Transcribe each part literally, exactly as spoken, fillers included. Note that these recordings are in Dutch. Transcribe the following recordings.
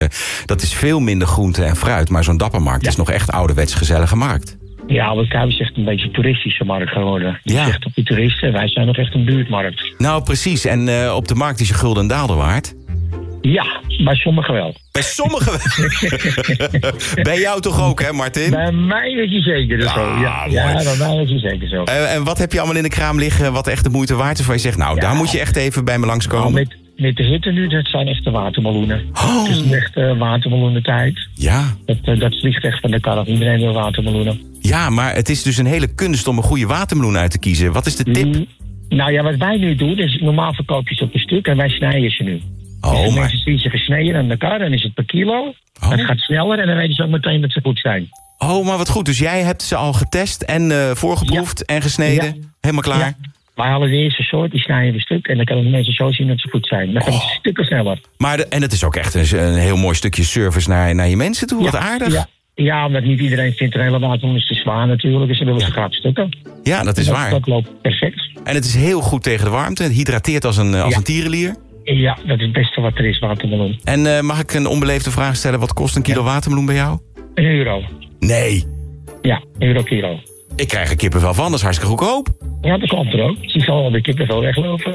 dat is veel minder groente en fruit. Maar zo'n Dappermarkt ja. is nog echt ouderwets gezellige markt. Ja, Albert Kuip is echt een beetje een toeristische markt geworden. Je ja. zegt op die toeristen, wij zijn nog echt een buurtmarkt. Nou, precies. En uh, op de markt is je gulden en daalder waard? Ja, bij sommigen wel. Bij sommigen wel? Bij jou toch ook, hè, Martin? Bij mij is je zeker ah, zo. Ja, ja, bij mij is je zeker zo. Uh, en wat heb je allemaal in de kraam liggen wat echt de moeite waard is? Waar je zegt, nou, ja. daar moet je echt even bij me langskomen. Nou, met, met de hitte nu, dat zijn echte watermeloenen. Oh. Het is echt uh, watermeloenentijd. Ja. Dat, uh, dat vliegt echt van de kar af. Iedereen wil watermeloenen. Ja, maar het is dus een hele kunst om een goede watermeloen uit te kiezen. Wat is de tip? Mm, nou ja, wat wij nu doen, is normaal verkoop je ze op een stuk en wij snijden ze nu. Oh, dus de maar... mensen zien ze gesneden aan de kar, dan is het per kilo. Oh. Het gaat sneller en dan weten ze ook meteen dat ze goed zijn. Oh, maar wat goed. Dus jij hebt ze al getest en uh, voorgeproefd ja. en gesneden. Ja. Helemaal klaar? Ja. Wij halen de eerste soort, die snijden we stuk en dan kunnen de mensen zo zien dat ze goed zijn. Dan gaat het oh. stukken sneller. Maar de, en het is ook echt een, een heel mooi stukje service naar, naar je mensen toe. Ja. Wat aardig. Ja. Ja, omdat niet iedereen vindt een hele watermeloen is te zwaar natuurlijk. Dus ze willen ze graag stukken. Ja, dat is dat, waar. Dat loopt perfect. En het is heel goed tegen de warmte. Het hydrateert als een, als ja. een tierenlier. Ja, dat is het beste wat er is, watermeloen. En uh, mag ik een onbeleefde vraag stellen? Wat kost een kilo ja. watermeloen bij jou? Een euro. Nee. Ja, euro kilo. Ik krijg er kippenvel van, dat is hartstikke goedkoop. Ja, dat komt er ook. Je zal al de kippenvel weglopen.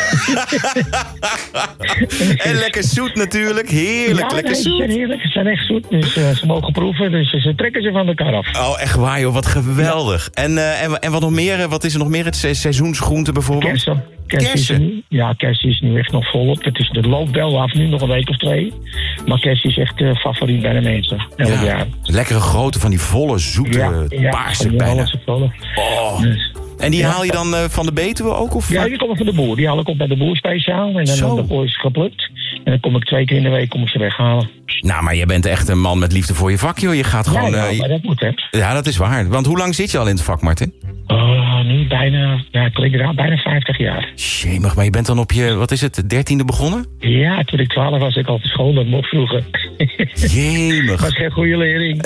En lekker zoet natuurlijk. Heerlijk, ja, lekker nee, zoet. Ze zijn heerlijk, ze zijn echt zoet. Dus uh, ze mogen proeven, dus ze trekken ze van de kar af. Oh, echt waar joh, wat geweldig. Ja. En, uh, en, en wat nog meer? Wat is er nog meer? Het se- seizoensgroente bijvoorbeeld? Kersen. Kersen, kersen. Is nu, ja, kersen is nu echt nog volop. Het is de loopt wel af nu, nog een week of twee. Maar kersen is echt uh, favoriet bij de mensen. Elk ja. jaar. Lekkere grote van die volle, zoete, ja, ja, paarse bijna. Oh. Dus. En die ja. haal je dan uh, van de Betuwe ook? Of? Ja, die komen van de boer. Die haal ik op bij de boer speciaal. En dan Zo. de is geplukt. En dan kom ik twee keer in de week kom ik ze weghalen. Nou, maar je bent echt een man met liefde voor je vak, joh. Je gaat gewoon... Ja, ja, uh, maar dat moet, hè. Ja, dat is waar. Want hoe lang zit je al in het vak, Martin? Uh, nu bijna, ja, ik denk eraan, bijna vijftig jaar. Jemig, maar je bent dan op je, wat is het, dertiende begonnen? Ja, toen ik twaalf was, ik al op school met mop vroeger. Jemig. Was geen goede leerling.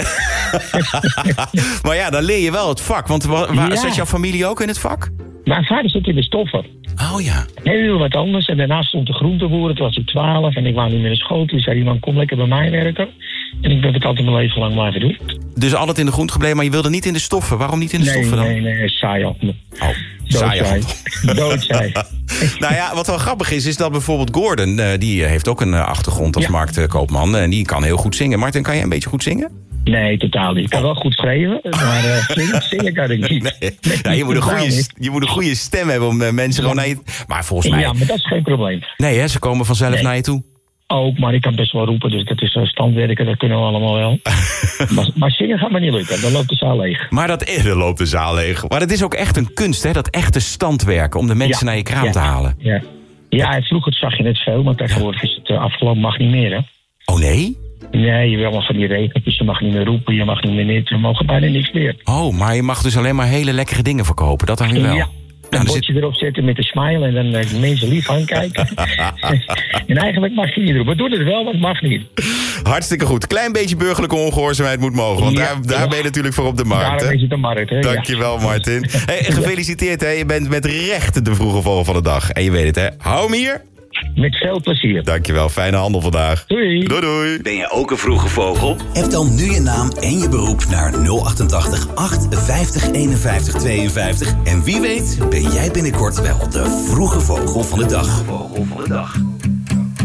Maar ja, dan leer je wel het vak. Want waar, waar, ja. zat jouw familie ook in het vak? Mijn vader zit in de stoffer. Oh ja. Heel wat anders. En daarnaast stond de groenteboer. Toen was ik twaalf en ik wou niet meer naar school. Toen zei iemand, kom lekker bij mij werken. En ik ben het altijd mijn leven lang blijven doen. Dus altijd in de groente gebleven, maar je wilde niet in de stoffen. Waarom niet in de nee, stoffen dan? Nee, nee, nee, saai op me. Oh, saai. Doodsaai. Nou ja, wat wel grappig is, is dat bijvoorbeeld Gordon... Uh, die heeft ook een uh, achtergrond als ja. marktkoopman. En die kan heel goed zingen. Martin, kan jij een beetje goed zingen? Nee, totaal niet. Ik kan wel goed schrijven, maar uh, zingen, zingen kan ik niet. Nee. Nee, nou, je, moet een goede, je moet een goede stem hebben om uh, mensen ja. gewoon naar je... Maar volgens mij... Ja, maar dat is geen probleem. Nee, hè, ze komen vanzelf nee. naar je toe. Ook, maar ik kan best wel roepen, dus dat is uh, standwerken, dat kunnen we allemaal wel. maar, maar zingen gaat me niet lukken, dan loopt de zaal leeg. Maar dat is, dan loopt de zaal leeg. Maar het is ook echt een kunst, hè, dat echte standwerken, om de mensen ja. naar je kraam ja. te halen. Ja, ja en vroeger zag je net veel, maar tegenwoordig is het uh, afgelopen, mag niet meer, hè. Oh nee? Nee, je wil allemaal van die regeltjes, je mag niet meer roepen, je mag niet meer dit, we mogen bijna niks meer. Oh, maar je mag dus alleen maar hele lekkere dingen verkopen, dat dan weer wel. Ja. Een nou, bordje zit... erop zetten met een smile en dan uh, de mensen lief aankijken. En eigenlijk mag je niet erop. We doen het wel, maar het mag niet. Hartstikke goed. Klein beetje burgerlijke ongehoorzaamheid moet mogen. Want ja, daar, daar ja. ben je natuurlijk voor op de markt. Daar ben je de markt, hè? Dankjewel, ja. Martin. Hey, gefeliciteerd, hè. Je bent met recht de vroege vogel van de dag. En je weet het, hè. Hou hem hier. Met veel plezier. Dankjewel, fijne handel vandaag. Doei. Doei doei. Ben je ook een vroege vogel? App dan nu je naam en je beroep naar nul achtentachtig achtenvijftig eenenvijftig tweeënvijftig. En wie weet ben jij binnenkort wel de vroege vogel van de dag. Vogel van de dag.